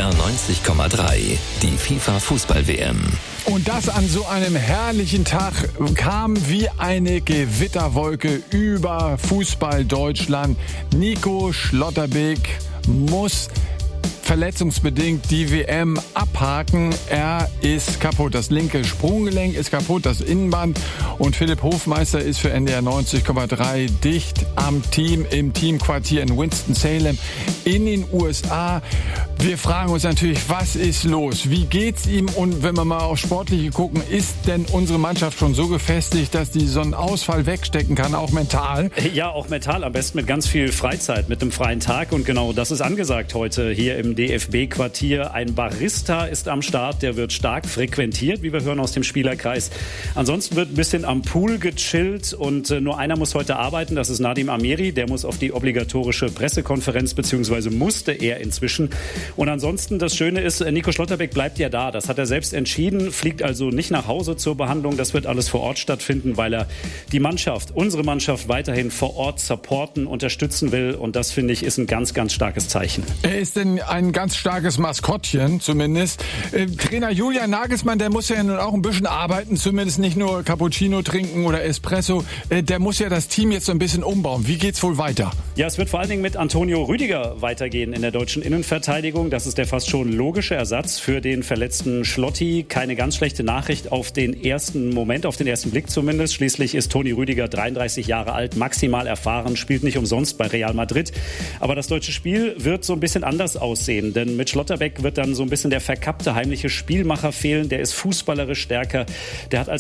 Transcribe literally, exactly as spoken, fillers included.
R neunzig Komma drei, die FIFA-Fußball-W M. Und das an so einem herrlichen Tag kam wie eine Gewitterwolke über Fußball Deutschland. Nico Schlotterbeck muss verletzungsbedingt die W M abhaken. Er ist kaputt. Das linke Sprunggelenk ist kaputt, das Innenband. Und Philipp Hofmeister ist für N D R neunzig Komma drei dicht am Team, im Teamquartier in Winston-Salem in den U S A. Wir fragen uns natürlich, was ist los? Wie geht's ihm? Und wenn wir mal auf Sportliche gucken, ist denn unsere Mannschaft schon so gefestigt, dass die so einen Ausfall wegstecken kann, auch mental? Ja, auch mental, am besten mit ganz viel Freizeit, mit einem freien Tag. Und genau das ist angesagt heute hier im D F B-Quartier. Ein Barista ist am Start, der wird stark frequentiert, wie wir hören aus dem Spielerkreis. Ansonsten wird ein bisschen am Pool gechillt und äh, nur einer muss heute arbeiten, das ist Nadim Amiri. Der muss auf die obligatorische Pressekonferenz, beziehungsweise musste er inzwischen. Und ansonsten, das Schöne ist, Nico Schlotterbeck bleibt ja da. Das hat er selbst entschieden, fliegt also nicht nach Hause zur Behandlung. Das wird alles vor Ort stattfinden, weil er die Mannschaft, unsere Mannschaft weiterhin vor Ort supporten, unterstützen will. Und das, finde ich, ist ein ganz, ganz starkes Zeichen. Er ist denn ein ganz starkes Maskottchen zumindest. Äh, Trainer Julian Nagelsmann, der muss ja nun auch ein bisschen arbeiten, zumindest nicht nur Cappuccino trinken oder Espresso. Äh, der muss ja das Team jetzt so ein bisschen umbauen. Wie geht's wohl weiter? Ja, es wird vor allen Dingen mit Antonio Rüdiger weitergehen in der deutschen Innenverteidigung. Das ist der fast schon logische Ersatz für den verletzten Schlotti. Keine ganz schlechte Nachricht auf den ersten Moment, auf den ersten Blick zumindest. Schließlich ist Toni Rüdiger dreiunddreißig Jahre alt, maximal erfahren, spielt nicht umsonst bei Real Madrid. Aber das deutsche Spiel wird so ein bisschen anders aussehen, denn mit Schlotterbeck wird dann so ein bisschen der verkappte heimliche Spielmacher fehlen. Der ist fußballerisch stärker. Der hat als